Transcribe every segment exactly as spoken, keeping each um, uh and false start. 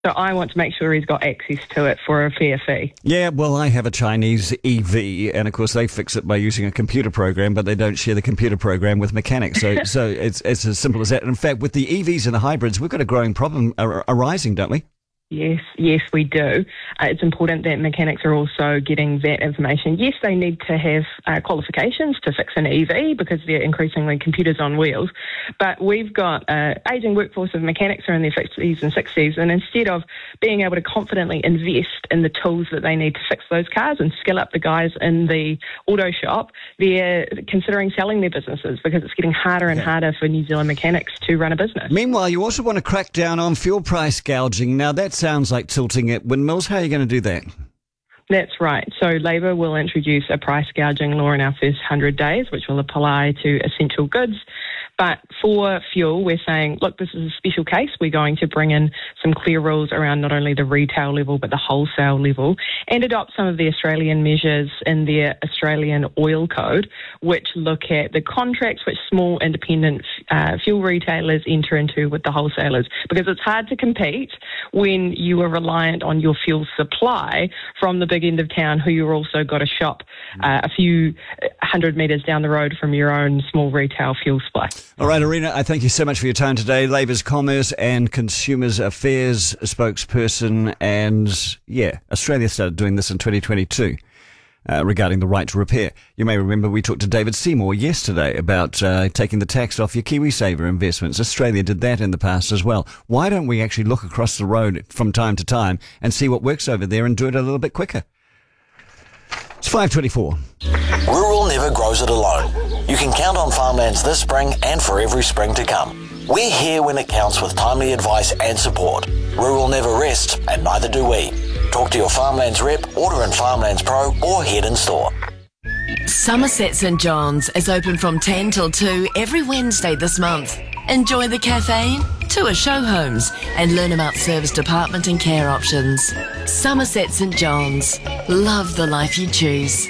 So I want to make sure he's got access to it for a fair fee. Yeah, well, I have a Chinese E V, and of course they fix it by using a computer program, but they don't share the computer program with mechanics. So, so it's it's as simple as that. And in fact, with the E Vs and the hybrids, we've got a growing problem ar- arising, don't we? Yes, yes, we do. Uh, it's important that mechanics are also getting that information. Yes, they need to have uh, qualifications to fix an E V because they're increasingly computers on wheels. But we've got an uh, ageing workforce of mechanics who are in their fifties and sixties, and instead of being able to confidently invest in the tools that they need to fix those cars and skill up the guys in the auto shop, they're considering selling their businesses because it's getting harder and harder for New Zealand mechanics to run a business. Meanwhile, you also want to crack down on fuel price gouging. Now, that's sounds like tilting at windmills. How are you going to do that? That's right. So Labor will introduce a price gouging law in our first one hundred days, which will apply to essential goods. But for fuel, we're saying, look, this is a special case. We're going to bring in some clear rules around not only the retail level, but the wholesale level, and adopt some of the Australian measures in their Australian Oil Code, which look at the contracts which small independent uh, fuel retailers enter into with the wholesalers. Because it's hard to compete when you are reliant on your fuel supply from the big end of town, who you've also got to shop uh, a few hundred metres down the road from your own small retail fuel supply. All right, Arena, I thank you so much for your time today. Labour's Commerce and Consumers Affairs spokesperson. And, yeah, Australia started doing this in twenty twenty-two uh, regarding the right to repair. You may remember we talked to David Seymour yesterday about uh, taking the tax off your KiwiSaver investments. Australia did that in the past as well. Why don't we actually look across the road from time to time and see what works over there and do it a little bit quicker? It's five twenty-four. Rural never grows it alone. You can count on Farmlands this spring and for every spring to come. We're here when it counts with timely advice and support. Rural never rests, and neither do we. Talk to your Farmlands rep, order in Farmlands Pro, or head in store. Somerset St John's is open from ten till two every Wednesday this month. Enjoy the cafe, tour show homes, and learn about service department and care options. Somerset St John's. Love the life you choose.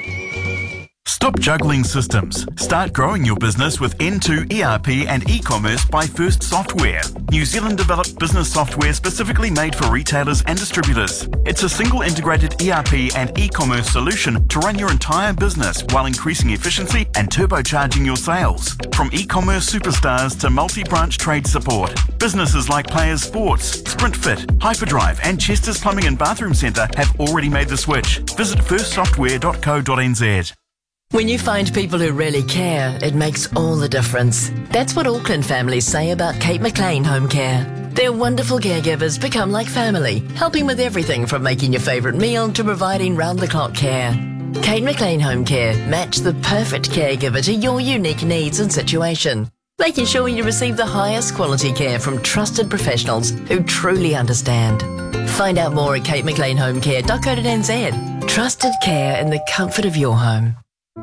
Stop juggling systems. Start growing your business with N two E R P and e-commerce by First Software. New Zealand developed business software specifically made for retailers and distributors. It's a single integrated E R P and e-commerce solution to run your entire business while increasing efficiency and turbocharging your sales. From e-commerce superstars to multi-branch trade support, businesses like Players Sports, SprintFit, Hyperdrive and Chester's Plumbing and Bathroom Centre have already made the switch. Visit first software dot co dot n z. When you find people who really care, it makes all the difference. That's what Auckland families say about Kate McLean Home Care. Their wonderful caregivers become like family, helping with everything from making your favourite meal to providing round-the-clock care. Kate McLean Home Care match the perfect caregiver to your unique needs and situation, making sure you receive the highest quality care from trusted professionals who truly understand. Find out more at kate mclean home care dot co dot n z. Trusted care in the comfort of your home.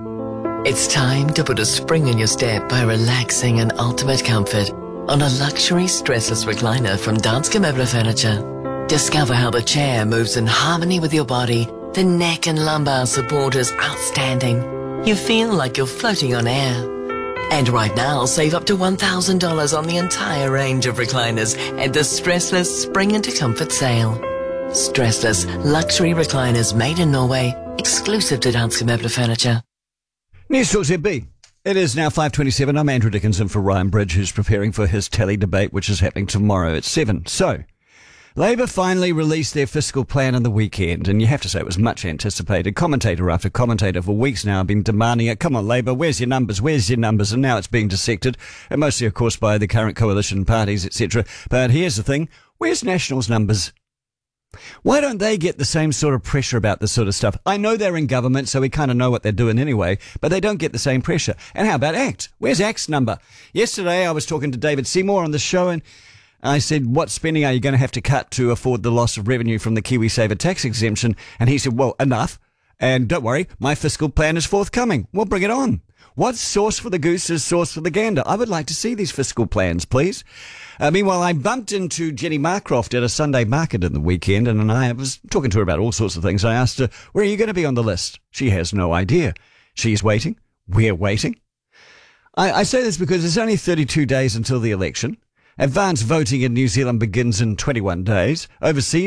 It's time to put a spring in your step by relaxing in ultimate comfort on a luxury stressless recliner from Danske Møbler Furniture. Discover how the chair moves in harmony with your body. The neck and lumbar support is outstanding. You feel like you're floating on air. And right now, save up to one thousand dollars on the entire range of recliners at the Stressless Spring into Comfort sale. Stressless luxury recliners made in Norway, exclusive to Danske Møbler Furniture. News Talk Z B. It is now five twenty-seven. I'm Andrew Dickinson for Ryan Bridge, who's preparing for his telly debate, which is happening tomorrow at seven. So, Labor finally released their fiscal plan on the weekend, and you have to say it was much anticipated. Commentator after commentator for weeks now have been demanding it. Come on, Labor, where's your numbers? Where's your numbers? And now it's being dissected, and mostly, of course, by the current coalition parties, et cetera. But here's the thing. Where's National's numbers? Why don't they get the same sort of pressure about this sort of stuff? I know they're in government, so we kind of know what they're doing anyway, but they don't get the same pressure. And how about ACT? Where's ACT's number? Yesterday, I was talking to David Seymour on the show, and I said, what spending are you going to have to cut to afford the loss of revenue from the KiwiSaver tax exemption? And he said, well, enough. And don't worry, my fiscal plan is forthcoming. Well, bring it on. What's sauce for the goose is sauce for the gander. I would like to see these fiscal plans, please. Uh, meanwhile, I bumped into Jenny Marcroft at a Sunday market in the weekend, and I was talking to her about all sorts of things. I asked her, where are you going to be on the list? She has no idea. She's waiting. We're waiting. I, I say this because it's only thirty-two days until the election. Advance voting in New Zealand begins in twenty-one days. Overseas